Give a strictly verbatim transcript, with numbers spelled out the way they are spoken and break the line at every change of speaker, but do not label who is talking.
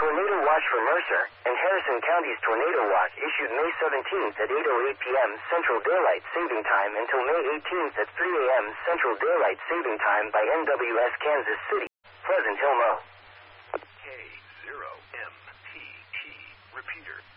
Tornado watch for Mercer and Harrison County's tornado watch issued May seventeenth at eight oh eight p m Central Daylight Saving Time until May eighteenth at three a m Central Daylight Saving Time by N W S Kansas City, Pleasant Hill, Mo.
K zero M T T. Repeater.